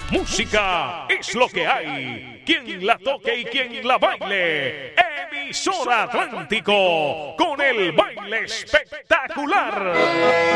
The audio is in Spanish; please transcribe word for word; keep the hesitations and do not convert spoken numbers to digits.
Música es lo que hay. Quien la toque y quien la baile. Emisora Atlántico con el baile espectacular.